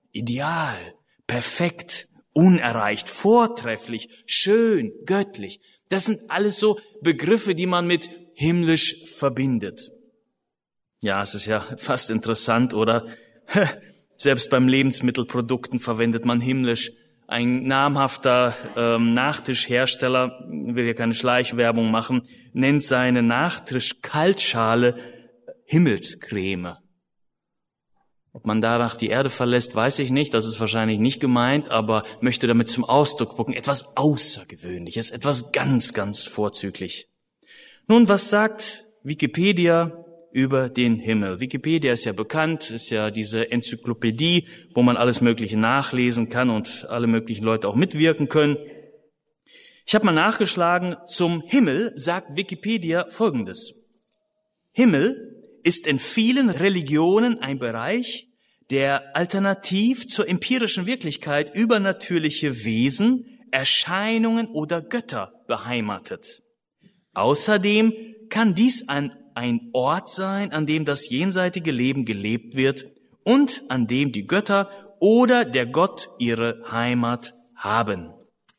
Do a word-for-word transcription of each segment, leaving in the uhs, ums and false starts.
ideal, perfekt, unerreicht, vortrefflich, schön, göttlich. Das sind alles so Begriffe, die man mit himmlisch verbindet. Ja, es ist ja fast interessant, oder? Selbst beim Lebensmittelprodukten verwendet man himmlisch. Ein namhafter ähm, Nachtischhersteller, will ja keine Schleichwerbung machen, nennt seine Nachtisch-Kaltschale Himmelscreme. Ob man danach die Erde verlässt, weiß ich nicht. Das ist wahrscheinlich nicht gemeint, aber möchte damit zum Ausdruck bringen. Etwas Außergewöhnliches, etwas ganz, ganz vorzüglich. Nun, was sagt Wikipedia über den Himmel? Wikipedia ist ja bekannt, ist ja diese Enzyklopädie, wo man alles Mögliche nachlesen kann und alle möglichen Leute auch mitwirken können. Ich habe mal nachgeschlagen, zum Himmel sagt Wikipedia Folgendes. Himmel ist in vielen Religionen ein Bereich, der alternativ zur empirischen Wirklichkeit übernatürliche Wesen, Erscheinungen oder Götter beheimatet. Außerdem kann dies ein, ein Ort sein, an dem das jenseitige Leben gelebt wird und an dem die Götter oder der Gott ihre Heimat haben.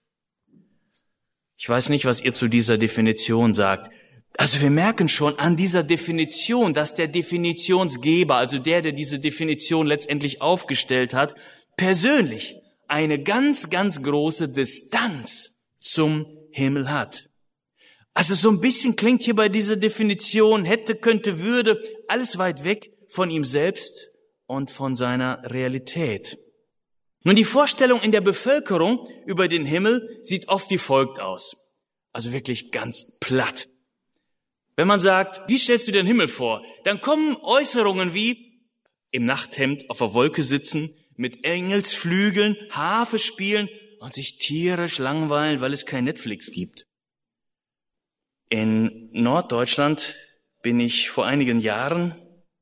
Ich weiß nicht, was ihr zu dieser Definition sagt. Also wir merken schon an dieser Definition, dass der Definitionsgeber, also der, der diese Definition letztendlich aufgestellt hat, persönlich eine ganz, ganz große Distanz zum Himmel hat. Also so ein bisschen klingt hier bei dieser Definition, hätte, könnte, würde, alles weit weg von ihm selbst und von seiner Realität. Nun, die Vorstellung in der Bevölkerung über den Himmel sieht oft wie folgt aus. Also wirklich ganz platt. Wenn man sagt, wie stellst du den Himmel vor? Dann kommen Äußerungen wie im Nachthemd auf der Wolke sitzen, mit Engelsflügeln, Harfe spielen und sich tierisch langweilen, weil es kein Netflix gibt. In Norddeutschland bin ich vor einigen Jahren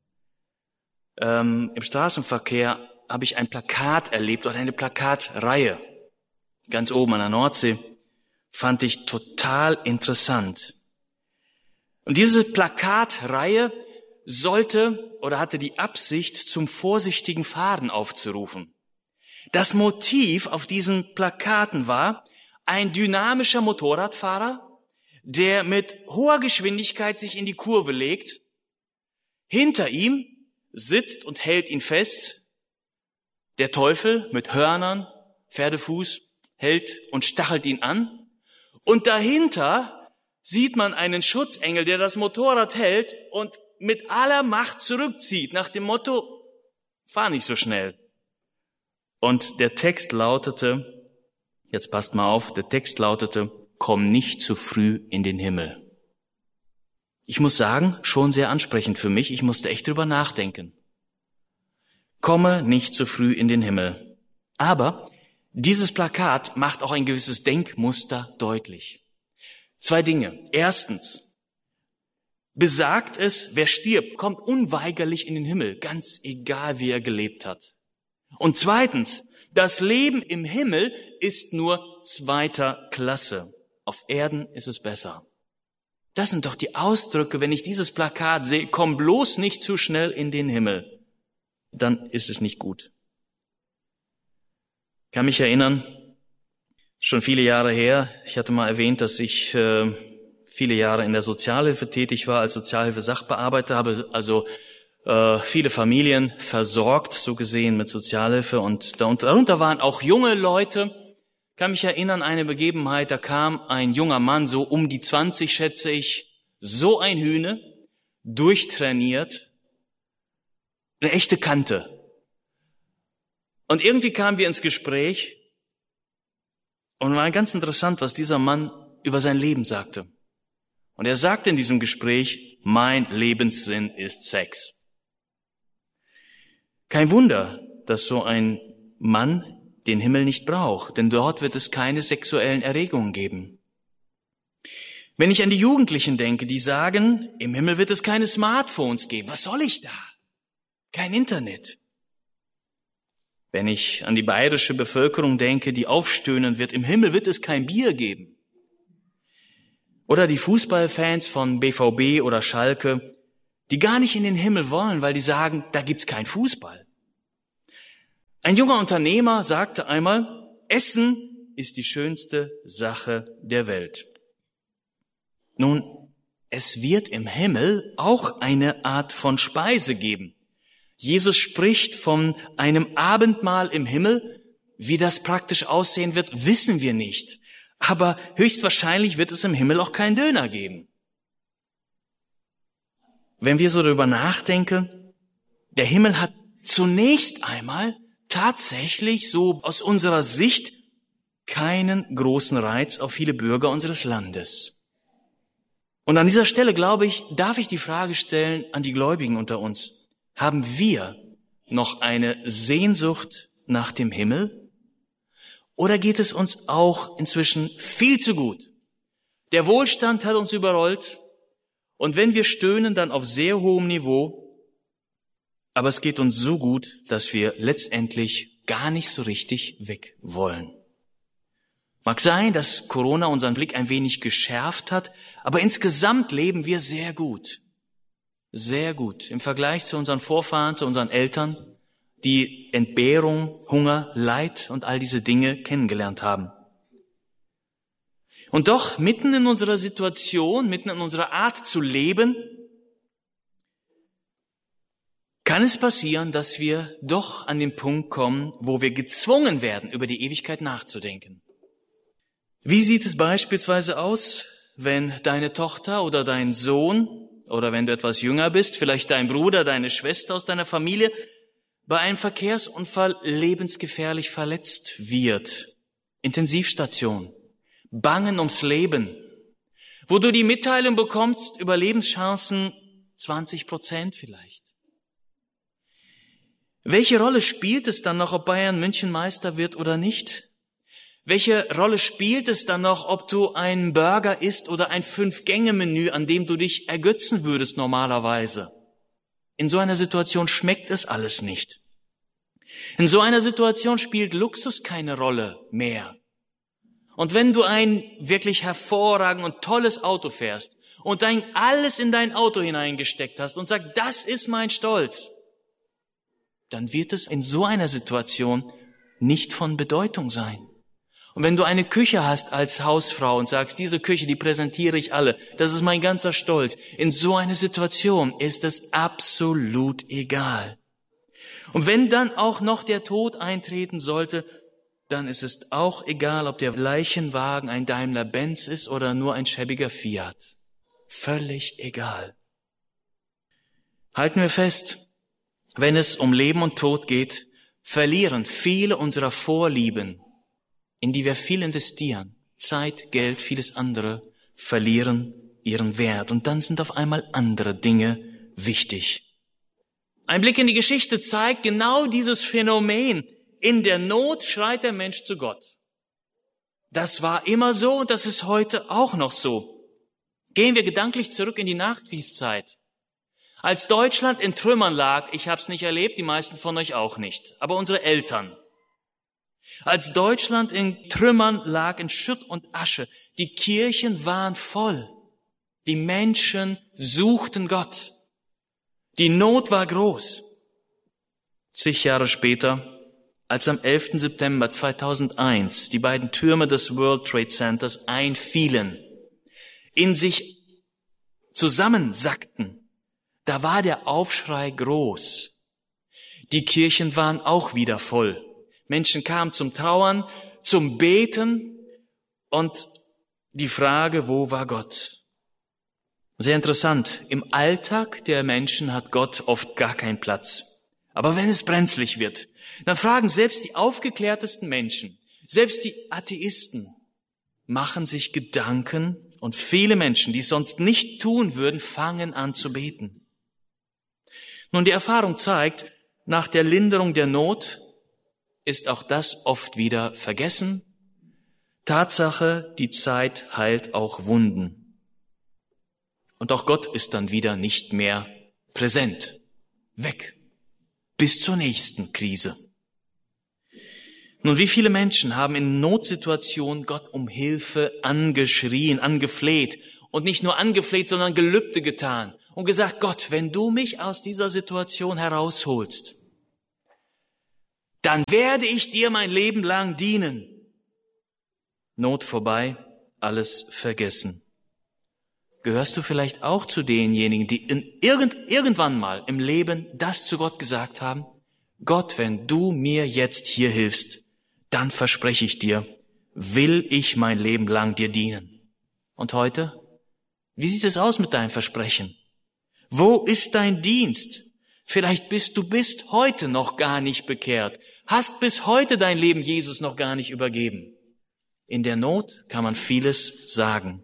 ähm, im Straßenverkehr habe ich ein Plakat erlebt oder eine Plakatreihe. Ganz oben an der Nordsee fand ich total interessant. Und diese Plakatreihe sollte oder hatte die Absicht, zum vorsichtigen Fahren aufzurufen. Das Motiv auf diesen Plakaten war ein dynamischer Motorradfahrer, der mit hoher Geschwindigkeit sich in die Kurve legt. Hinter ihm sitzt und hält ihn fest der Teufel mit Hörnern, Pferdefuß, hält und stachelt ihn an. Und dahinter sieht man einen Schutzengel, der das Motorrad hält und mit aller Macht zurückzieht, nach dem Motto, fahr nicht so schnell. Und der Text lautete, jetzt passt mal auf, der Text lautete, komm nicht zu früh in den Himmel. Ich muss sagen, schon sehr ansprechend für mich, ich musste echt drüber nachdenken. Komme nicht zu früh in den Himmel. Aber dieses Plakat macht auch ein gewisses Denkmuster deutlich. Zwei Dinge. Erstens, besagt es, wer stirbt, kommt unweigerlich in den Himmel, ganz egal, wie er gelebt hat. Und zweitens, das Leben im Himmel ist nur zweiter Klasse. Auf Erden ist es besser. Das sind doch die Ausdrücke, wenn ich dieses Plakat sehe, komm bloß nicht zu schnell in den Himmel. Dann ist es nicht gut. Ich kann mich erinnern, schon viele Jahre her, ich hatte mal erwähnt, dass ich äh, viele Jahre in der Sozialhilfe tätig war, als Sozialhilfe-Sachbearbeiter, habe also äh, viele Familien versorgt, so gesehen mit Sozialhilfe, und darunter waren auch junge Leute. Ich kann mich erinnern, eine Begebenheit, da kam ein junger Mann, so um die zwanzig schätze ich, so ein Hühne, durchtrainiert, eine echte Kante. Und irgendwie kamen wir ins Gespräch und war ganz interessant, was dieser Mann über sein Leben sagte. Und er sagte in diesem Gespräch, mein Lebenssinn ist Sex. Kein Wunder, dass so ein Mann den Himmel nicht braucht, denn dort wird es keine sexuellen Erregungen geben. Wenn ich an die Jugendlichen denke, die sagen, im Himmel wird es keine Smartphones geben. Was soll ich da? Kein Internet. Wenn ich an die bayerische Bevölkerung denke, die aufstöhnen wird, im Himmel wird es kein Bier geben. Oder die Fußballfans von B V B oder Schalke, die gar nicht in den Himmel wollen, weil die sagen, da gibt's keinen Fußball. Ein junger Unternehmer sagte einmal, Essen ist die schönste Sache der Welt. Nun, es wird im Himmel auch eine Art von Speise geben. Jesus spricht von einem Abendmahl im Himmel. Wie das praktisch aussehen wird, wissen wir nicht. Aber höchstwahrscheinlich wird es im Himmel auch keinen Döner geben. Wenn wir so darüber nachdenken, der Himmel hat zunächst einmal tatsächlich so aus unserer Sicht keinen großen Reiz auf viele Bürger unseres Landes. Und an dieser Stelle, glaube ich, darf ich die Frage stellen an die Gläubigen unter uns. Haben wir noch eine Sehnsucht nach dem Himmel? Oder geht es uns auch inzwischen viel zu gut? Der Wohlstand hat uns überrollt und wenn wir stöhnen, dann auf sehr hohem Niveau. Aber es geht uns so gut, dass wir letztendlich gar nicht so richtig weg wollen. Mag sein, dass Corona unseren Blick ein wenig geschärft hat, aber insgesamt leben wir sehr gut. Sehr gut. Im Vergleich zu unseren Vorfahren, zu unseren Eltern, die Entbehrung, Hunger, Leid und all diese Dinge kennengelernt haben. Und doch mitten in unserer Situation, mitten in unserer Art zu leben, kann es passieren, dass wir doch an den Punkt kommen, wo wir gezwungen werden, über die Ewigkeit nachzudenken. Wie sieht es beispielsweise aus, wenn deine Tochter oder dein Sohn oder wenn du etwas jünger bist, vielleicht dein Bruder, deine Schwester aus deiner Familie, bei einem Verkehrsunfall lebensgefährlich verletzt wird? Intensivstation, Bangen ums Leben, wo du die Mitteilung bekommst, Überlebenschancen zwanzig Prozent vielleicht. Welche Rolle spielt es dann noch, ob Bayern München Meister wird oder nicht? Welche Rolle spielt es dann noch, ob du einen Burger isst oder ein Fünf-Gänge-Menü, an dem du dich ergötzen würdest normalerweise? In so einer Situation schmeckt es alles nicht. In so einer Situation spielt Luxus keine Rolle mehr. Und wenn du ein wirklich hervorragend und tolles Auto fährst und dein alles in dein Auto hineingesteckt hast und sagst, das ist mein Stolz, dann wird es in so einer Situation nicht von Bedeutung sein. Und wenn du eine Küche hast als Hausfrau und sagst, diese Küche, die präsentiere ich alle, das ist mein ganzer Stolz, in so einer Situation ist es absolut egal. Und wenn dann auch noch der Tod eintreten sollte, dann ist es auch egal, ob der Leichenwagen ein Daimler-Benz ist oder nur ein schäbiger Fiat. Völlig egal. Halten wir fest, wenn es um Leben und Tod geht, verlieren viele unserer Vorlieben, in die wir viel investieren, Zeit, Geld, vieles andere, verlieren ihren Wert. Und dann sind auf einmal andere Dinge wichtig. Ein Blick in die Geschichte zeigt genau dieses Phänomen. In der Not schreit der Mensch zu Gott. Das war immer so und das ist heute auch noch so. Gehen wir gedanklich zurück in die Nachkriegszeit. Als Deutschland in Trümmern lag, ich habe es nicht erlebt, die meisten von euch auch nicht, aber unsere Eltern. Als Deutschland in Trümmern lag, in Schutt und Asche, die Kirchen waren voll. Die Menschen suchten Gott. Die Not war groß. Zig Jahre später, als am elften September zweitausendeins die beiden Türme des World Trade Centers einfielen, in sich zusammensackten, da war der Aufschrei groß. Die Kirchen waren auch wieder voll. Menschen kamen zum Trauern, zum Beten und die Frage, wo war Gott? Sehr interessant. Im Alltag der Menschen hat Gott oft gar keinen Platz. Aber wenn es brenzlig wird, dann fragen selbst die aufgeklärtesten Menschen, selbst die Atheisten, machen sich Gedanken und viele Menschen, die es sonst nicht tun würden, fangen an zu beten. Nun, die Erfahrung zeigt, nach der Linderung der Not ist auch das oft wieder vergessen. Tatsache, die Zeit heilt auch Wunden. Und auch Gott ist dann wieder nicht mehr präsent. Weg. Bis zur nächsten Krise. Nun, wie viele Menschen haben in Notsituationen Gott um Hilfe angeschrien, angefleht und nicht nur angefleht, sondern Gelübde getan und gesagt, Gott, wenn du mich aus dieser Situation herausholst, dann werde ich dir mein Leben lang dienen. Not vorbei, alles vergessen. Gehörst du vielleicht auch zu denjenigen, die in irgend, irgendwann mal im Leben das zu Gott gesagt haben? Gott, wenn du mir jetzt hier hilfst, dann verspreche ich dir, will ich mein Leben lang dir dienen. Und heute? Wie sieht es aus mit deinem Versprechen? Wo ist dein Dienst? Vielleicht bist du bis heute noch gar nicht bekehrt, hast bis heute dein Leben Jesus noch gar nicht übergeben. In der Not kann man vieles sagen.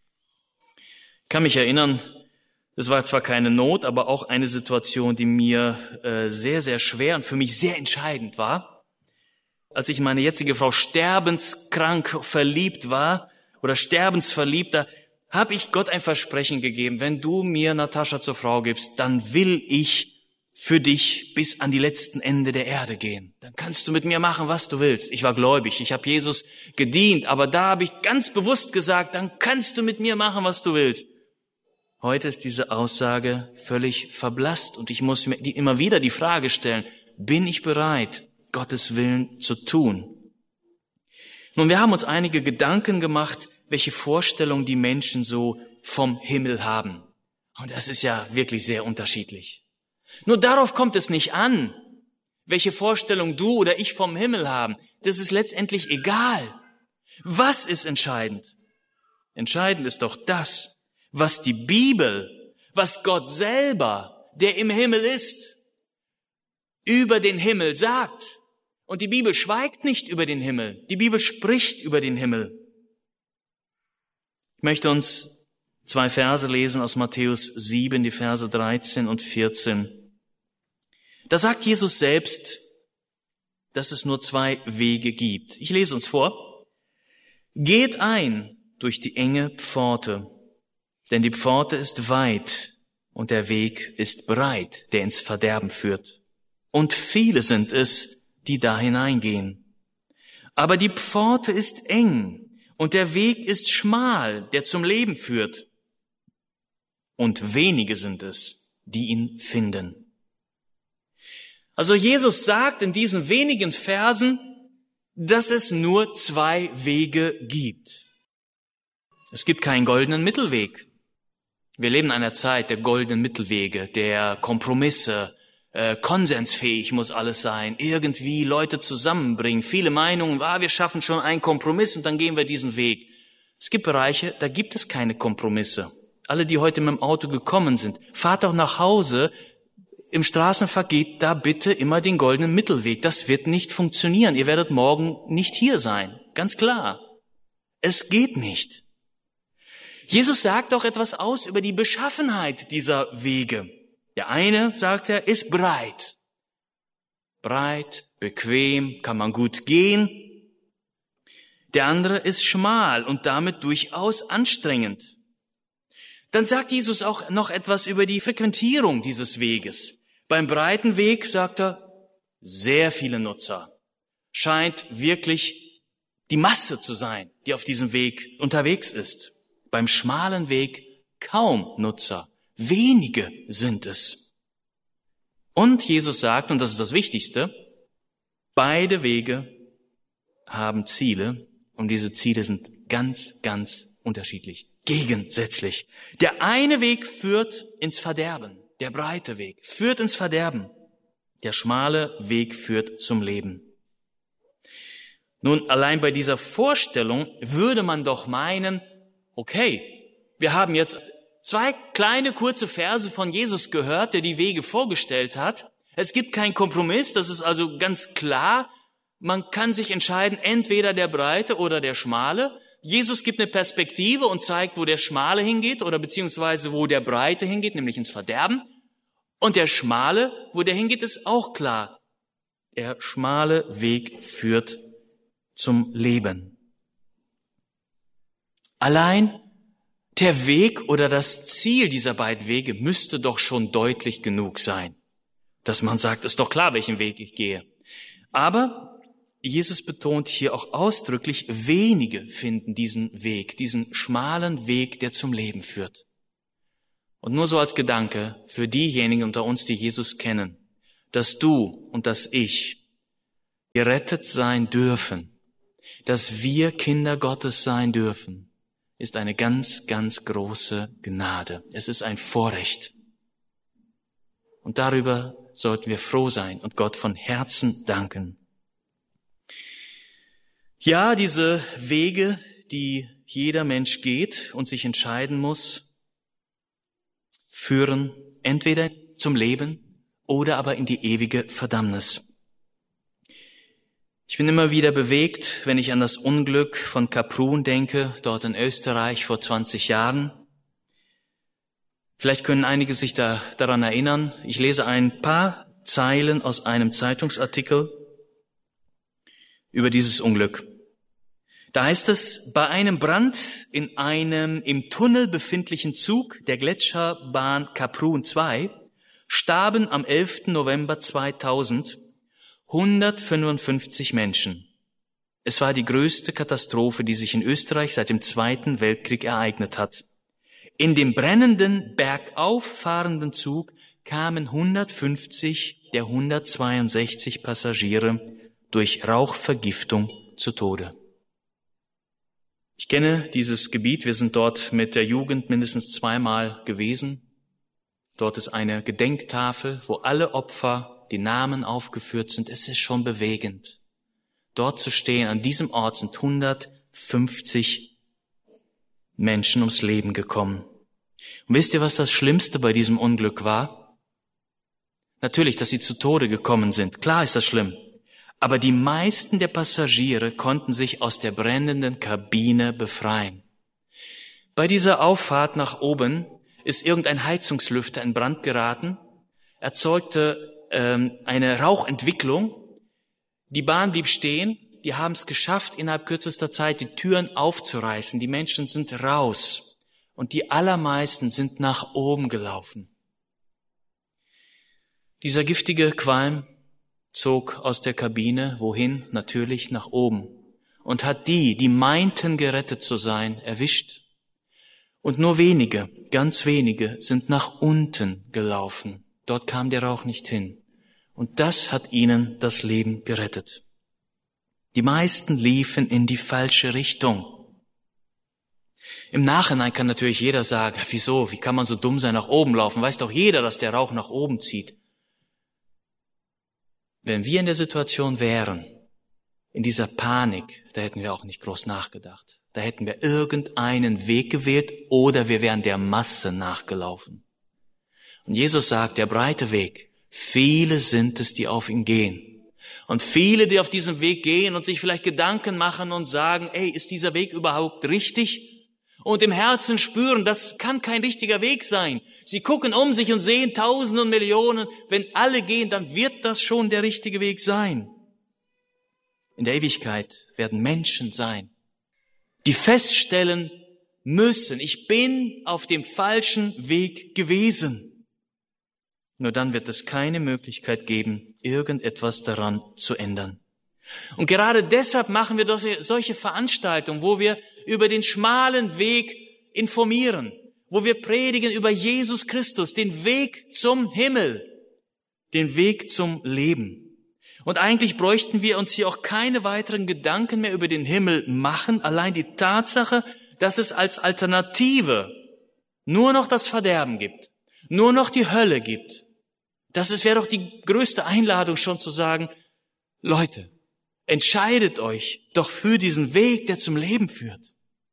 Ich kann mich erinnern, es war zwar keine Not, aber auch eine Situation, die mir äh, sehr, sehr schwer und für mich sehr entscheidend war. Als ich in meine jetzige Frau sterbenskrank verliebt war oder sterbensverliebt, da habe ich Gott ein Versprechen gegeben, wenn du mir Natascha zur Frau gibst, dann will ich für dich bis an die letzten Ende der Erde gehen. Dann kannst du mit mir machen, was du willst. Ich war gläubig, ich habe Jesus gedient, aber da habe ich ganz bewusst gesagt, dann kannst du mit mir machen, was du willst. Heute ist diese Aussage völlig verblasst und ich muss mir immer wieder die Frage stellen, bin ich bereit, Gottes Willen zu tun? Nun, wir haben uns einige Gedanken gemacht, welche Vorstellungen die Menschen so vom Himmel haben. Und das ist ja wirklich sehr unterschiedlich. Nur darauf kommt es nicht an, welche Vorstellung du oder ich vom Himmel haben. Das ist letztendlich egal. Was ist entscheidend? Entscheidend ist doch das, was die Bibel, was Gott selber, der im Himmel ist, über den Himmel sagt. Und die Bibel schweigt nicht über den Himmel. Die Bibel spricht über den Himmel. Ich möchte uns zwei Verse lesen aus Matthäus sieben, die Verse dreizehn und vierzehn. Da sagt Jesus selbst, dass es nur zwei Wege gibt. Ich lese uns vor. Geht ein durch die enge Pforte, denn die Pforte ist weit und der Weg ist breit, der ins Verderben führt. Und viele sind es, die da hineingehen. Aber die Pforte ist eng und der Weg ist schmal, der zum Leben führt. Und wenige sind es, die ihn finden. Also Jesus sagt in diesen wenigen Versen, dass es nur zwei Wege gibt. Es gibt keinen goldenen Mittelweg. Wir leben in einer Zeit der goldenen Mittelwege, der Kompromisse, äh, konsensfähig muss alles sein, irgendwie Leute zusammenbringen, viele Meinungen, ah, wir schaffen schon einen Kompromiss und dann gehen wir diesen Weg. Es gibt Bereiche, da gibt es keine Kompromisse. Alle, die heute mit dem Auto gekommen sind, fahrt doch nach Hause, im Straßenverkehr geht da bitte immer den goldenen Mittelweg. Das wird nicht funktionieren. Ihr werdet morgen nicht hier sein. Ganz klar. Es geht nicht. Jesus sagt doch etwas aus über die Beschaffenheit dieser Wege. Der eine, sagt er, ist breit. Breit, bequem, kann man gut gehen. Der andere ist schmal und damit durchaus anstrengend. Dann sagt Jesus auch noch etwas über die Frequentierung dieses Weges. Beim breiten Weg, sagt er, sehr viele Nutzer. Scheint wirklich die Masse zu sein, die auf diesem Weg unterwegs ist. Beim schmalen Weg kaum Nutzer. Wenige sind es. Und Jesus sagt, und das ist das Wichtigste, beide Wege haben Ziele und diese Ziele sind ganz, ganz unterschiedlich. Gegensätzlich. Der eine Weg führt ins Verderben, der breite Weg führt ins Verderben, der schmale Weg führt zum Leben. Nun, allein bei dieser Vorstellung würde man doch meinen, okay, wir haben jetzt zwei kleine kurze Verse von Jesus gehört, der die Wege vorgestellt hat. Es gibt keinen Kompromiss, das ist also ganz klar. Man kann sich entscheiden, entweder der breite oder der schmale. Jesus gibt eine Perspektive und zeigt, wo der Schmale hingeht oder beziehungsweise wo der Breite hingeht, nämlich ins Verderben. Und der Schmale, wo der hingeht, ist auch klar. Der schmale Weg führt zum Leben. Allein der Weg oder das Ziel dieser beiden Wege müsste doch schon deutlich genug sein, dass man sagt, ist doch klar, welchen Weg ich gehe. Aber Jesus betont hier auch ausdrücklich, wenige finden diesen Weg, diesen schmalen Weg, der zum Leben führt. Und nur so als Gedanke für diejenigen unter uns, die Jesus kennen, dass du und dass ich gerettet sein dürfen, dass wir Kinder Gottes sein dürfen, ist eine ganz, ganz große Gnade. Es ist ein Vorrecht. Und darüber sollten wir froh sein und Gott von Herzen danken. Ja, diese Wege, die jeder Mensch geht und sich entscheiden muss, führen entweder zum Leben oder aber in die ewige Verdammnis. Ich bin immer wieder bewegt, wenn ich an das Unglück von Kaprun denke, dort in Österreich vor zwanzig Jahren. Vielleicht können einige sich da daran erinnern. Ich lese ein paar Zeilen aus einem Zeitungsartikel über dieses Unglück. Da heißt es, bei einem Brand in einem im Tunnel befindlichen Zug der Gletscherbahn Kaprun zwei starben am elften November zweitausend hundertfünfundfünfzig Menschen. Es war die größte Katastrophe, die sich in Österreich seit dem Zweiten Weltkrieg ereignet hat. In dem brennenden, bergauf fahrenden Zug kamen hundertfünfzig der hundertzweiundsechzig Passagiere durch Rauchvergiftung zu Tode. Ich kenne dieses Gebiet, wir sind dort mit der Jugend mindestens zweimal gewesen. Dort ist eine Gedenktafel, wo alle Opfer, die Namen aufgeführt sind. Es ist schon bewegend. Dort zu stehen, an diesem Ort sind hundertfünfzig Menschen ums Leben gekommen. Und wisst ihr, was das Schlimmste bei diesem Unglück war? Natürlich, dass sie zu Tode gekommen sind. Klar ist das schlimm. Aber die meisten der Passagiere konnten sich aus der brennenden Kabine befreien. Bei dieser Auffahrt nach oben ist irgendein Heizungslüfter in Brand geraten, erzeugte ähm, eine Rauchentwicklung. Die Bahn blieb stehen. Die haben es geschafft, innerhalb kürzester Zeit die Türen aufzureißen. Die Menschen sind raus und die allermeisten sind nach oben gelaufen. Dieser giftige Qualm zog aus der Kabine, wohin? Natürlich nach oben, und hat die, die meinten gerettet zu sein, erwischt. Und nur wenige, ganz wenige, sind nach unten gelaufen. Dort kam der Rauch nicht hin. Und das hat ihnen das Leben gerettet. Die meisten liefen in die falsche Richtung. Im Nachhinein kann natürlich jeder sagen, wieso, wie kann man so dumm sein, nach oben laufen? Weiß doch jeder, dass der Rauch nach oben zieht. Wenn wir in der Situation wären, in dieser Panik, da hätten wir auch nicht groß nachgedacht. Da hätten wir irgendeinen Weg gewählt oder wir wären der Masse nachgelaufen. Und Jesus sagt, der breite Weg, viele sind es, die auf ihn gehen. Und viele, die auf diesem Weg gehen und sich vielleicht Gedanken machen und sagen, ey, ist dieser Weg überhaupt richtig? Und im Herzen spüren, das kann kein richtiger Weg sein. Sie gucken um sich und sehen Tausende und Millionen. Wenn alle gehen, dann wird das schon der richtige Weg sein. In der Ewigkeit werden Menschen sein, die feststellen müssen, ich bin auf dem falschen Weg gewesen. Nur dann wird es keine Möglichkeit geben, irgendetwas daran zu ändern. Und gerade deshalb machen wir doch solche Veranstaltungen, wo wir über den schmalen Weg informieren, wo wir predigen über Jesus Christus, den Weg zum Himmel, den Weg zum Leben. Und eigentlich bräuchten wir uns hier auch keine weiteren Gedanken mehr über den Himmel machen, allein die Tatsache, dass es als Alternative nur noch das Verderben gibt, nur noch die Hölle gibt. Das ist, wäre doch die größte Einladung schon zu sagen, Leute, entscheidet euch doch für diesen Weg, der zum Leben führt.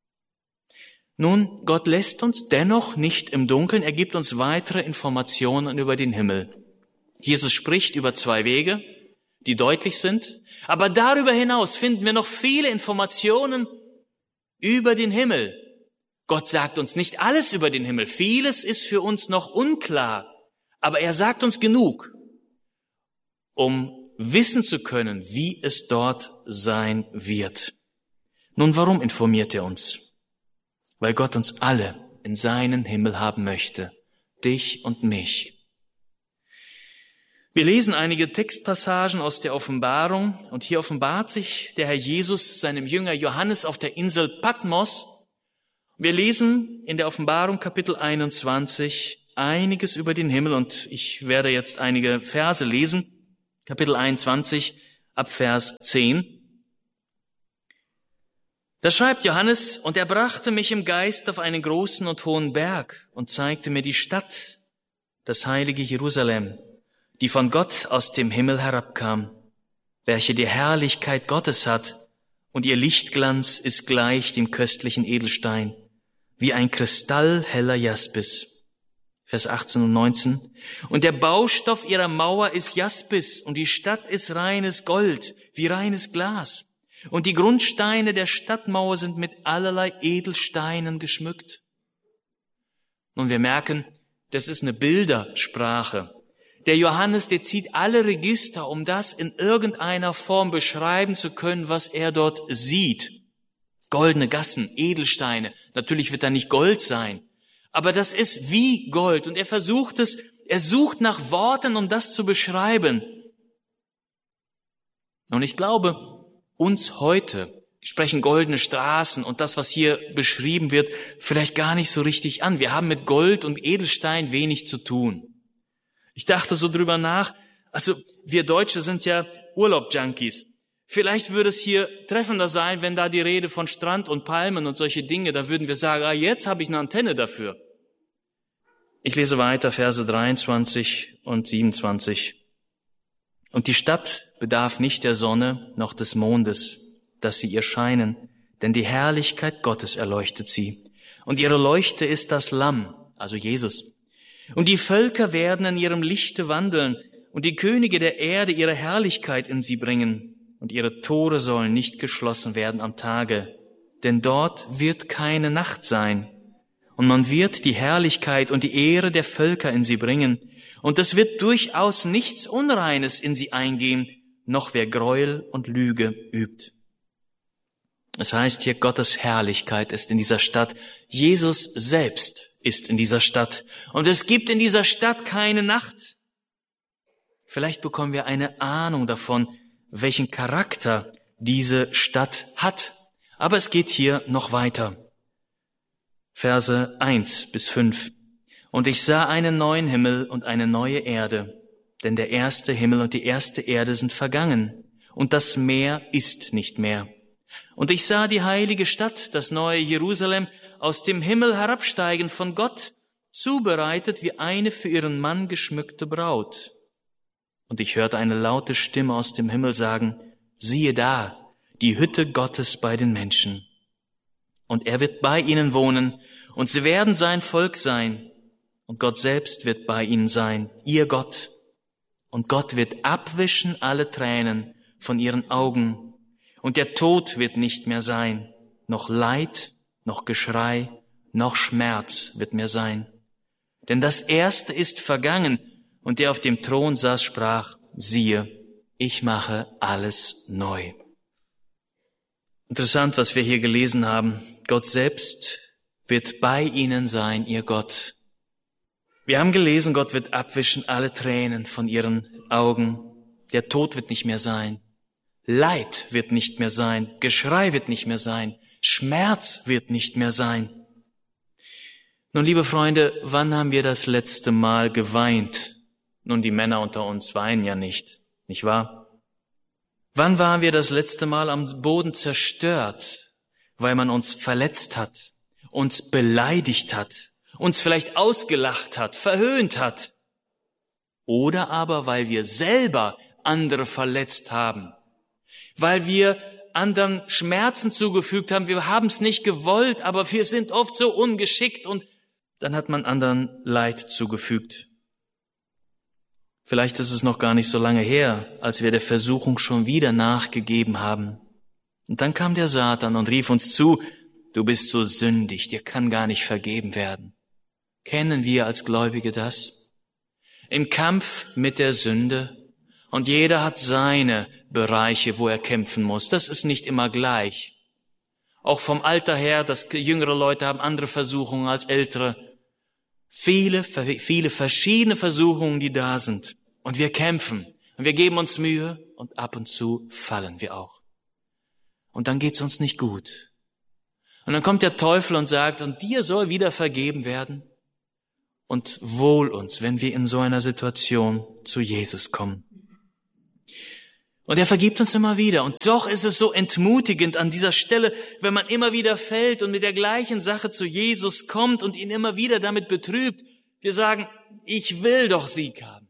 Nun, Gott lässt uns dennoch nicht im Dunkeln, er gibt uns weitere Informationen über den Himmel. Jesus spricht über zwei Wege, die deutlich sind, aber darüber hinaus finden wir noch viele Informationen über den Himmel. Gott sagt uns nicht alles über den Himmel, vieles ist für uns noch unklar, aber er sagt uns genug, um wissen zu können, wie es dort sein wird. Nun, warum informiert er uns? Weil Gott uns alle in seinen Himmel haben möchte, dich und mich. Wir lesen einige Textpassagen aus der Offenbarung und hier offenbart sich der Herr Jesus seinem Jünger Johannes auf der Insel Patmos. Wir lesen in der Offenbarung Kapitel einundzwanzig einiges über den Himmel und ich werde jetzt einige Verse lesen. Kapitel einundzwanzig ab Vers zehn. Da schreibt Johannes, und er brachte mich im Geist auf einen großen und hohen Berg und zeigte mir die Stadt, das heilige Jerusalem, die von Gott aus dem Himmel herabkam, welche die Herrlichkeit Gottes hat, und ihr Lichtglanz ist gleich dem köstlichen Edelstein, wie ein kristallheller Jaspis. Vers achtzehn und neunzehn. Und der Baustoff ihrer Mauer ist Jaspis, und die Stadt ist reines Gold, wie reines Glas. Und die Grundsteine der Stadtmauer sind mit allerlei Edelsteinen geschmückt. Nun, wir merken, das ist eine Bildersprache. Der Johannes, der zieht alle Register, um das in irgendeiner Form beschreiben zu können, was er dort sieht. Goldene Gassen, Edelsteine. Natürlich wird da nicht Gold sein. Aber das ist wie Gold. Und er versucht es, er sucht nach Worten, um das zu beschreiben. Und ich glaube, uns heute sprechen goldene Straßen und das, was hier beschrieben wird, vielleicht gar nicht so richtig an. Wir haben mit Gold und Edelstein wenig zu tun. Ich dachte so drüber nach, also wir Deutsche sind ja Urlaub-Junkies. Vielleicht würde es hier treffender sein, wenn da die Rede von Strand und Palmen und solche Dinge, da würden wir sagen, ah, jetzt habe ich eine Antenne dafür. Ich lese weiter, Verse dreiundzwanzig und siebenundzwanzig. Und die Stadt bedarf nicht der Sonne noch des Mondes, dass sie ihr scheinen, denn die Herrlichkeit Gottes erleuchtet sie. Und ihre Leuchte ist das Lamm, also Jesus. Und die Völker werden in ihrem Lichte wandeln, und die Könige der Erde ihre Herrlichkeit in sie bringen, und ihre Tore sollen nicht geschlossen werden am Tage, denn dort wird keine Nacht sein. Und man wird die Herrlichkeit und die Ehre der Völker in sie bringen, und es wird durchaus nichts Unreines in sie eingehen, noch wer Gräuel und Lüge übt. Es heißt hier, Gottes Herrlichkeit ist in dieser Stadt. Jesus selbst ist in dieser Stadt. Und es gibt in dieser Stadt keine Nacht. Vielleicht bekommen wir eine Ahnung davon, welchen Charakter diese Stadt hat. Aber es geht hier noch weiter. Verse eins bis fünf. Und ich sah einen neuen Himmel und eine neue Erde, denn der erste Himmel und die erste Erde sind vergangen, und das Meer ist nicht mehr. Und ich sah die heilige Stadt, das neue Jerusalem, aus dem Himmel herabsteigen von Gott, zubereitet wie eine für ihren Mann geschmückte Braut. Und ich hörte eine laute Stimme aus dem Himmel sagen, siehe da, die Hütte Gottes bei den Menschen. Und er wird bei ihnen wohnen, und sie werden sein Volk sein, und Gott selbst wird bei ihnen sein, ihr Gott. Und Gott wird abwischen alle Tränen von ihren Augen, und der Tod wird nicht mehr sein, noch Leid, noch Geschrei, noch Schmerz wird mehr sein. Denn das Erste ist vergangen, und der auf dem Thron saß, sprach, siehe, ich mache alles neu. Interessant, was wir hier gelesen haben. Gott selbst wird bei ihnen sein, ihr Gott. Wir haben gelesen, Gott wird abwischen alle Tränen von ihren Augen. Der Tod wird nicht mehr sein. Leid wird nicht mehr sein. Geschrei wird nicht mehr sein. Schmerz wird nicht mehr sein. Nun, liebe Freunde, wann haben wir das letzte Mal geweint? Nun, die Männer unter uns weinen ja nicht, nicht wahr? Wann waren wir das letzte Mal am Boden zerstört, weil man uns verletzt hat, uns beleidigt hat, uns vielleicht ausgelacht hat, verhöhnt hat? Oder aber, weil wir selber andere verletzt haben, weil wir anderen Schmerzen zugefügt haben, wir haben es nicht gewollt, aber wir sind oft so ungeschickt und dann hat man anderen Leid zugefügt. Vielleicht ist es noch gar nicht so lange her, als wir der Versuchung schon wieder nachgegeben haben. Und dann kam der Satan und rief uns zu, du bist so sündig, dir kann gar nicht vergeben werden. Kennen wir als Gläubige das? Im Kampf mit der Sünde. Und jeder hat seine Bereiche, wo er kämpfen muss. Das ist nicht immer gleich. Auch vom Alter her, dass jüngere Leute haben andere Versuchungen als ältere. Viele, viele verschiedene Versuchungen, die da sind. Und wir kämpfen. Und wir geben uns Mühe. Und ab und zu fallen wir auch. Und dann geht's uns nicht gut. Und dann kommt der Teufel und sagt, und dir soll wieder vergeben werden. Und wohl uns, wenn wir in so einer Situation zu Jesus kommen. Und er vergibt uns immer wieder. Und doch ist es so entmutigend an dieser Stelle, wenn man immer wieder fällt und mit der gleichen Sache zu Jesus kommt und ihn immer wieder damit betrübt. Wir sagen, ich will doch Sieg haben.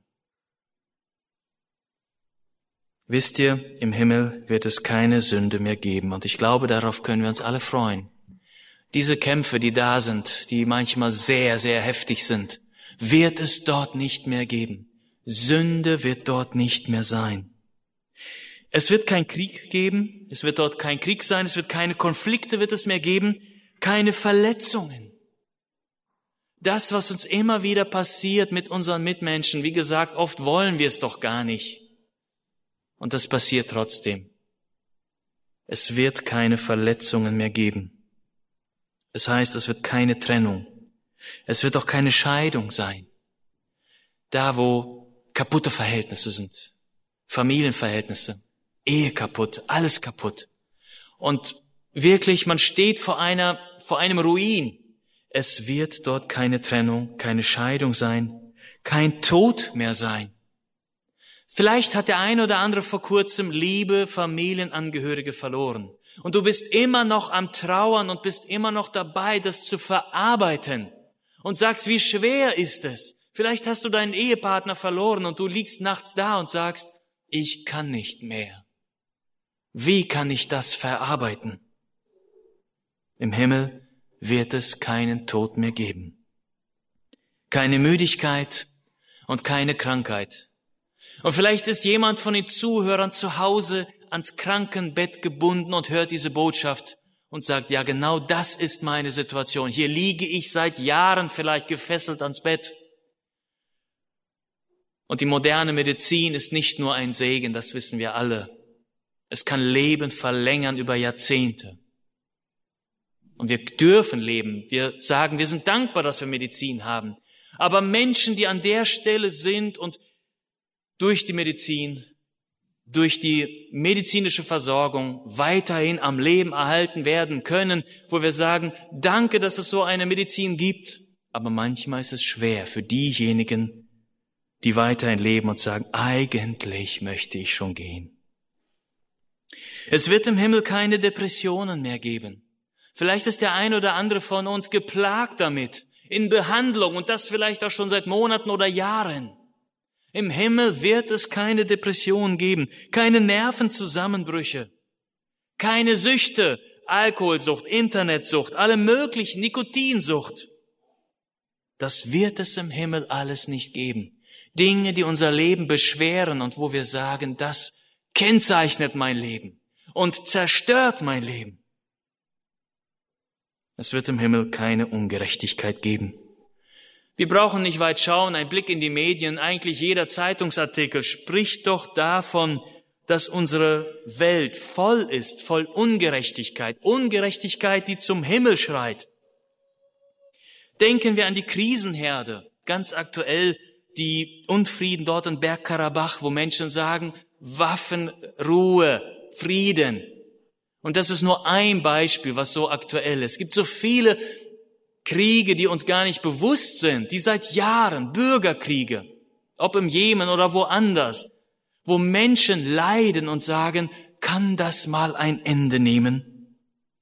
Wisst ihr, im Himmel wird es keine Sünde mehr geben. Und ich glaube, darauf können wir uns alle freuen. Diese Kämpfe, die da sind, die manchmal sehr, sehr heftig sind, wird es dort nicht mehr geben. Sünde wird dort nicht mehr sein. Es wird kein Krieg geben, es wird dort kein Krieg sein, es wird keine Konflikte wird es mehr geben, keine Verletzungen. Das, was uns immer wieder passiert mit unseren Mitmenschen, wie gesagt, oft wollen wir es doch gar nicht. Und das passiert trotzdem. Es wird keine Verletzungen mehr geben. Es heißt, es wird keine Trennung. Es wird auch keine Scheidung sein. Da, wo kaputte Verhältnisse sind, Familienverhältnisse, Ehe kaputt, alles kaputt. Und wirklich, man steht vor einer, vor einem Ruin. Es wird dort keine Trennung, keine Scheidung sein, kein Tod mehr sein. Vielleicht hat der eine oder andere vor kurzem liebe Familienangehörige verloren. Und du bist immer noch am Trauern und bist immer noch dabei, das zu verarbeiten. Und sagst, wie schwer ist es? Vielleicht hast du deinen Ehepartner verloren und du liegst nachts da und sagst, ich kann nicht mehr. Wie kann ich das verarbeiten? Im Himmel wird es keinen Tod mehr geben. Keine Müdigkeit und keine Krankheit. Und vielleicht ist jemand von den Zuhörern zu Hause ans Krankenbett gebunden und hört diese Botschaft und sagt, ja, genau das ist meine Situation. Hier liege ich seit Jahren vielleicht gefesselt ans Bett. Und die moderne Medizin ist nicht nur ein Segen, das wissen wir alle. Es kann Leben verlängern über Jahrzehnte. Und wir dürfen leben. Wir sagen, wir sind dankbar, dass wir Medizin haben. Aber Menschen, die an der Stelle sind und durch die Medizin, durch die medizinische Versorgung weiterhin am Leben erhalten werden können, wo wir sagen, danke, dass es so eine Medizin gibt. Aber manchmal ist es schwer für diejenigen, die weiterhin leben und sagen, eigentlich möchte ich schon gehen. Es wird im Himmel keine Depressionen mehr geben. Vielleicht ist der ein oder andere von uns geplagt damit, in Behandlung und das vielleicht auch schon seit Monaten oder Jahren. Im Himmel wird es keine Depression geben, keine Nervenzusammenbrüche, keine Süchte, Alkoholsucht, Internetsucht, alle möglichen, Nikotinsucht. Das wird es im Himmel alles nicht geben. Dinge, die unser Leben beschweren und wo wir sagen, das kennzeichnet mein Leben und zerstört mein Leben. Es wird im Himmel keine Ungerechtigkeit geben. Wir brauchen nicht weit schauen, ein Blick in die Medien, eigentlich jeder Zeitungsartikel spricht doch davon, dass unsere Welt voll ist, voll Ungerechtigkeit, Ungerechtigkeit, die zum Himmel schreit. Denken wir an die Krisenherde, ganz aktuell die Unfrieden dort in Bergkarabach, wo Menschen sagen, Waffen, Ruhe, Frieden. Und das ist nur ein Beispiel, was so aktuell ist. Es gibt so viele Kriege, die uns gar nicht bewusst sind, die seit Jahren, Bürgerkriege, ob im Jemen oder woanders, wo Menschen leiden und sagen, kann das mal ein Ende nehmen?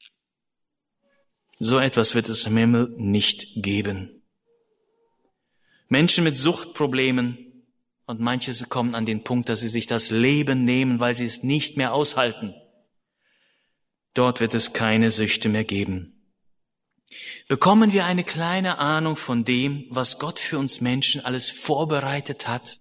So etwas wird es im Himmel nicht geben. Menschen mit Suchtproblemen und manche kommen an den Punkt, dass sie sich das Leben nehmen, weil sie es nicht mehr aushalten. Dort wird es keine Süchte mehr geben. Bekommen wir eine kleine Ahnung von dem, was Gott für uns Menschen alles vorbereitet hat?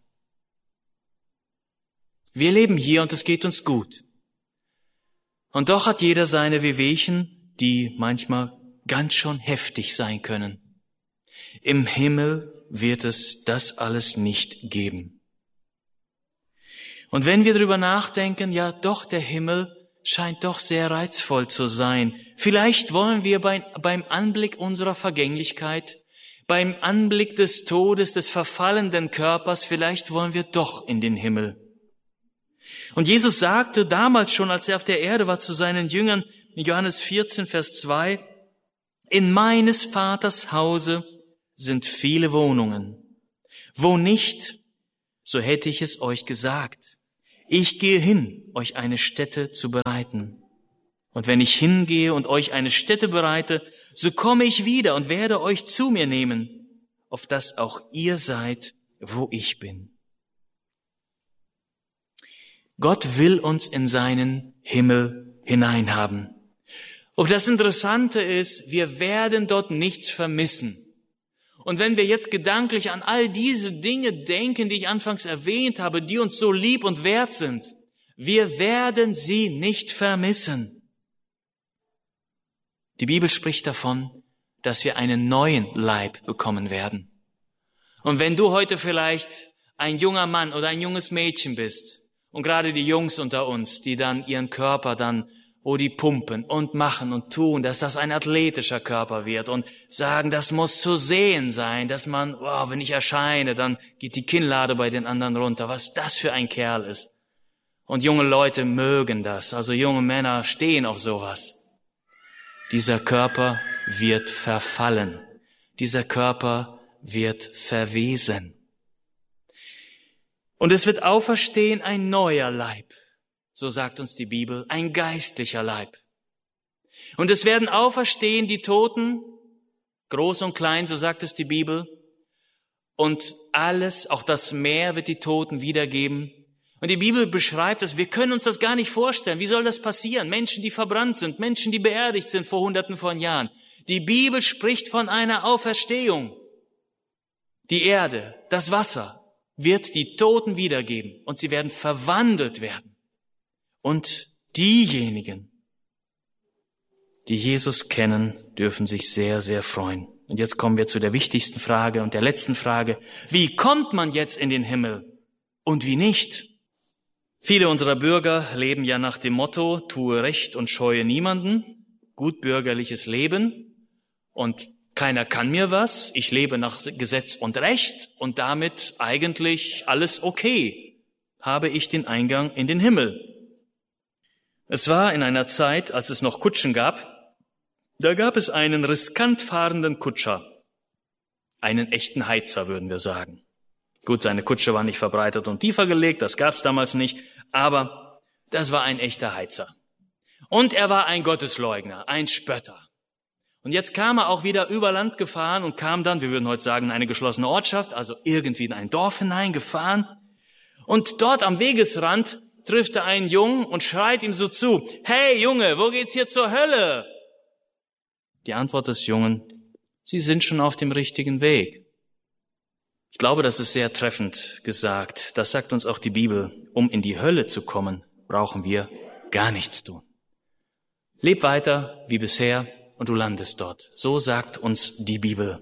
Wir leben hier und es geht uns gut. Und doch hat jeder seine Wehwehchen, die manchmal ganz schön heftig sein können. Im Himmel wird es das alles nicht geben. Und wenn wir darüber nachdenken, ja doch, der Himmel scheint doch sehr reizvoll zu sein. Vielleicht wollen wir bei, beim Anblick unserer Vergänglichkeit, beim Anblick des Todes, des verfallenden Körpers, vielleicht wollen wir doch in den Himmel. Und Jesus sagte damals schon, als er auf der Erde war, zu seinen Jüngern, in Johannes vierzehn, Vers zwei, in meines Vaters Hause sind viele Wohnungen. Wo nicht, so hätte ich es euch gesagt. Ich gehe hin, euch eine Stätte zu bereiten. Und wenn ich hingehe und euch eine Stätte bereite, so komme ich wieder und werde euch zu mir nehmen, auf dass auch ihr seid, wo ich bin. Gott will uns in seinen Himmel hineinhaben. Und das Interessante ist, wir werden dort nichts vermissen. Und wenn wir jetzt gedanklich an all diese Dinge denken, die ich anfangs erwähnt habe, die uns so lieb und wert sind, wir werden sie nicht vermissen. Die Bibel spricht davon, dass wir einen neuen Leib bekommen werden. Und wenn du heute vielleicht ein junger Mann oder ein junges Mädchen bist, und gerade die Jungs unter uns, die dann ihren Körper dann, wo die pumpen und machen und tun, dass das ein athletischer Körper wird und sagen, das muss zu sehen sein, dass man, wow, wenn ich erscheine, dann geht die Kinnlade bei den anderen runter, was das für ein Kerl ist. Und junge Leute mögen das, also junge Männer stehen auf sowas. Dieser Körper wird verfallen. Dieser Körper wird verwesen. Und es wird auferstehen ein neuer Leib, so sagt uns die Bibel, ein geistlicher Leib. Und es werden auferstehen die Toten, groß und klein, so sagt es die Bibel. Und alles, auch das Meer wird die Toten wiedergeben. Und die Bibel beschreibt es, wir können uns das gar nicht vorstellen. Wie soll das passieren? Menschen, die verbrannt sind, Menschen, die beerdigt sind vor Hunderten von Jahren. Die Bibel spricht von einer Auferstehung. Die Erde, das Wasser wird die Toten wiedergeben und sie werden verwandelt werden. Und diejenigen, die Jesus kennen, dürfen sich sehr, sehr freuen. Und jetzt kommen wir zu der wichtigsten Frage und der letzten Frage. Wie kommt man jetzt in den Himmel und wie nicht? Viele unserer Bürger leben ja nach dem Motto, tue Recht und scheue niemanden, gutbürgerliches Leben und keiner kann mir was, ich lebe nach Gesetz und Recht und damit eigentlich alles okay, habe ich den Eingang in den Himmel. Es war in einer Zeit, als es noch Kutschen gab, da gab es einen riskant fahrenden Kutscher, einen echten Heizer, würden wir sagen. Gut, seine Kutsche war nicht verbreitet und tiefer gelegt, das gab es damals nicht, aber das war ein echter Heizer. Und er war ein Gottesleugner, ein Spötter. Und jetzt kam er auch wieder über Land gefahren und kam dann, wir würden heute sagen, in eine geschlossene Ortschaft, also irgendwie in ein Dorf hineingefahren. Und dort am Wegesrand trifft er einen Jungen und schreit ihm so zu, hey Junge, wo geht's hier zur Hölle? Die Antwort des Jungen, Sie sind schon auf dem richtigen Weg. Ich glaube, das ist sehr treffend gesagt. Das sagt uns auch die Bibel. Um in die Hölle zu kommen, brauchen wir gar nichts tun. Leb weiter wie bisher. Und du landest dort. So sagt uns die Bibel.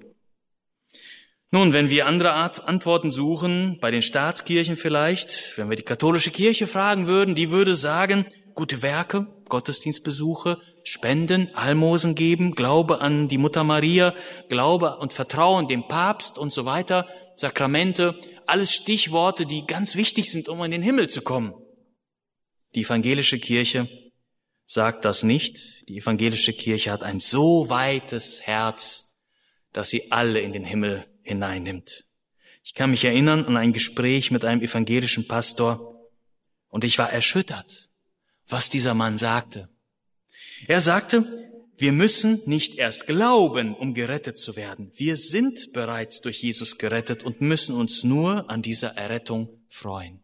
Nun, wenn wir andere Art Antworten suchen, bei den Staatskirchen vielleicht, wenn wir die katholische Kirche fragen würden, die würde sagen, gute Werke, Gottesdienstbesuche, Spenden, Almosen geben, Glaube an die Mutter Maria, Glaube und Vertrauen dem Papst und so weiter, Sakramente, alles Stichworte, die ganz wichtig sind, um in den Himmel zu kommen. Die evangelische Kirche sagt das nicht. Die evangelische Kirche hat ein so weites Herz, dass sie alle in den Himmel hineinnimmt. Ich kann mich erinnern an ein Gespräch mit einem evangelischen Pastor und ich war erschüttert, was dieser Mann sagte. Er sagte, wir müssen nicht erst glauben, um gerettet zu werden. Wir sind bereits durch Jesus gerettet und müssen uns nur an dieser Errettung freuen.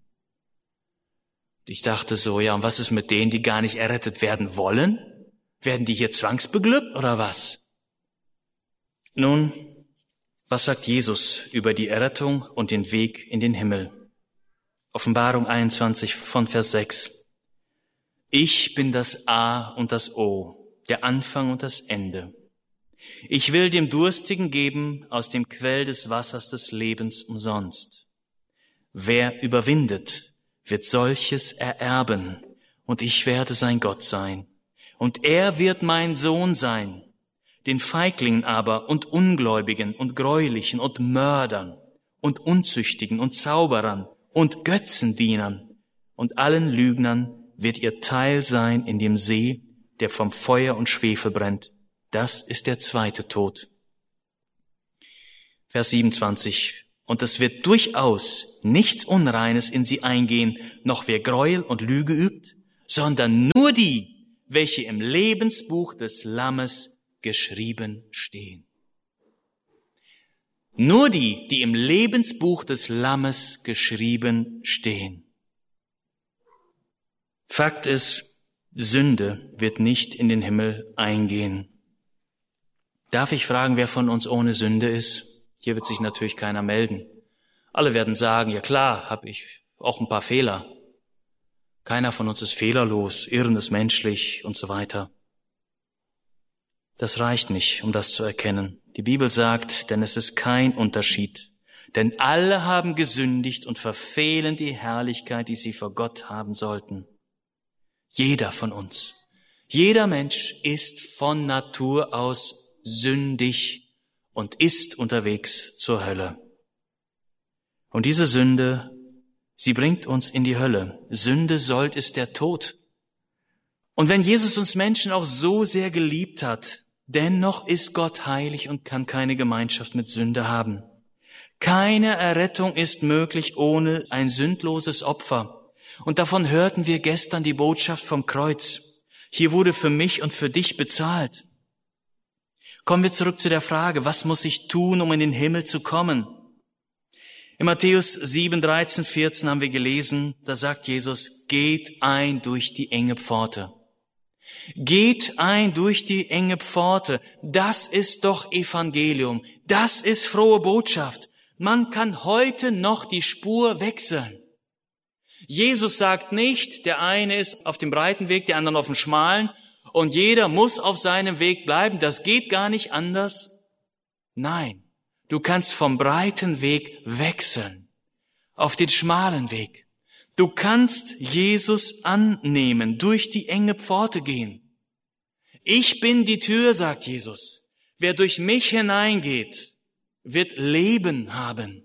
Ich dachte so, ja, und was ist mit denen, die gar nicht errettet werden wollen? Werden die hier zwangsbeglückt oder was? Nun, was sagt Jesus über die Errettung und den Weg in den Himmel? Offenbarung einundzwanzig von Vers sechs. Ich bin das A und das O, der Anfang und das Ende. Ich will dem Durstigen geben aus dem Quell des Wassers des Lebens umsonst. Wer überwindet, wird solches ererben, und ich werde sein Gott sein. Und er wird mein Sohn sein. Den Feiglingen aber und Ungläubigen und Gräulichen und Mördern und Unzüchtigen und Zauberern und Götzendienern und allen Lügnern wird ihr Teil sein in dem See, der vom Feuer und Schwefel brennt. Das ist der zweite Tod. Vers siebenundzwanzig. Und es wird durchaus nichts Unreines in sie eingehen, noch wer Gräuel und Lüge übt, sondern nur die, welche im Lebensbuch des Lammes geschrieben stehen. Nur die, die im Lebensbuch des Lammes geschrieben stehen. Fakt ist, Sünde wird nicht in den Himmel eingehen. Darf ich fragen, wer von uns ohne Sünde ist? Hier wird sich natürlich keiner melden. Alle werden sagen, ja klar, habe ich auch ein paar Fehler. Keiner von uns ist fehlerlos, Irren ist menschlich und so weiter. Das reicht nicht, um das zu erkennen. Die Bibel sagt, denn es ist kein Unterschied. Denn alle haben gesündigt und verfehlen die Herrlichkeit, die sie vor Gott haben sollten. Jeder von uns, jeder Mensch ist von Natur aus sündig und ist unterwegs zur Hölle. Und diese Sünde, sie bringt uns in die Hölle. Sünde sollt ist der Tod. Und wenn Jesus uns Menschen auch so sehr geliebt hat, dennoch ist Gott heilig und kann keine Gemeinschaft mit Sünde haben. Keine Errettung ist möglich ohne ein sündloses Opfer. Und davon hörten wir gestern die Botschaft vom Kreuz. Hier wurde für mich und für dich bezahlt. Kommen wir zurück zu der Frage, was muss ich tun, um in den Himmel zu kommen? In Matthäus sieben, dreizehn, vierzehn haben wir gelesen, da sagt Jesus, geht ein durch die enge Pforte. Geht ein durch die enge Pforte. Das ist doch Evangelium. Das ist frohe Botschaft. Man kann heute noch die Spur wechseln. Jesus sagt nicht, der eine ist auf dem breiten Weg, der andere auf dem schmalen und jeder muss auf seinem Weg bleiben. Das geht gar nicht anders. Nein, du kannst vom breiten Weg wechseln auf den schmalen Weg. Du kannst Jesus annehmen, durch die enge Pforte gehen. Ich bin die Tür, sagt Jesus. Wer durch mich hineingeht, wird Leben haben.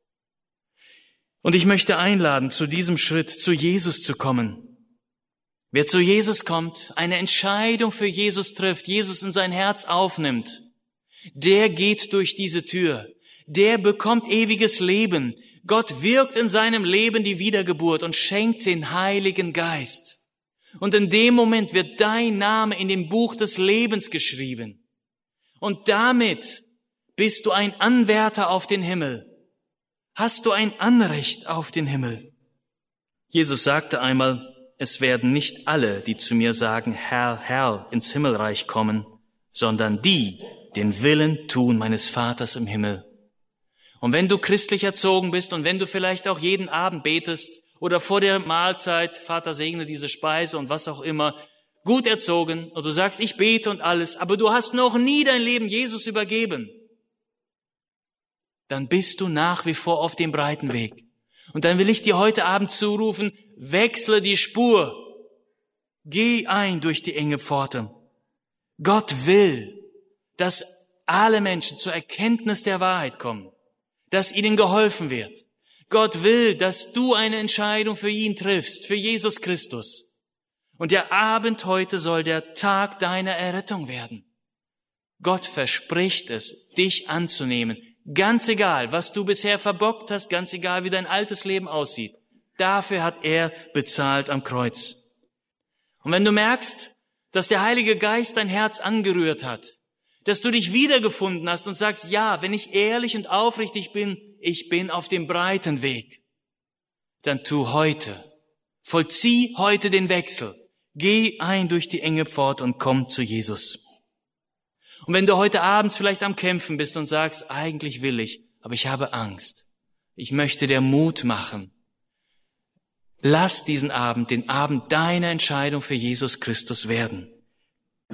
Und ich möchte einladen, zu diesem Schritt, zu Jesus zu kommen. Wer zu Jesus kommt, eine Entscheidung für Jesus trifft, Jesus in sein Herz aufnimmt, der geht durch diese Tür. Der bekommt ewiges Leben. Gott wirkt in seinem Leben die Wiedergeburt und schenkt den Heiligen Geist. Und in dem Moment wird dein Name in dem Buch des Lebens geschrieben. Und damit bist du ein Anwärter auf den Himmel. Hast du ein Anrecht auf den Himmel? Jesus sagte einmal, es werden nicht alle, die zu mir sagen, Herr, Herr, ins Himmelreich kommen, sondern die, den Willen tun meines Vaters im Himmel. Und wenn du christlich erzogen bist und wenn du vielleicht auch jeden Abend betest oder vor der Mahlzeit, Vater segne diese Speise und was auch immer, gut erzogen und du sagst, ich bete und alles, aber du hast noch nie dein Leben Jesus übergeben, dann bist du nach wie vor auf dem breiten Weg. Und dann will ich dir heute Abend zurufen, wechsle die Spur. Geh ein durch die enge Pforte. Gott will, dass alle Menschen zur Erkenntnis der Wahrheit kommen, dass ihnen geholfen wird. Gott will, dass du eine Entscheidung für ihn triffst, für Jesus Christus. Und der Abend heute soll der Tag deiner Errettung werden. Gott verspricht es, dich anzunehmen. Ganz egal, was du bisher verbockt hast, ganz egal, wie dein altes Leben aussieht. Dafür hat er bezahlt am Kreuz. Und wenn du merkst, dass der Heilige Geist dein Herz angerührt hat, dass du dich wiedergefunden hast und sagst, ja, wenn ich ehrlich und aufrichtig bin, ich bin auf dem breiten Weg, dann tu heute, vollzieh heute den Wechsel. Geh ein durch die enge Pforte und komm zu Jesus. Und wenn du heute abends vielleicht am Kämpfen bist und sagst, eigentlich will ich, aber ich habe Angst. Ich möchte dir Mut machen. Lass diesen Abend den Abend deiner Entscheidung für Jesus Christus werden.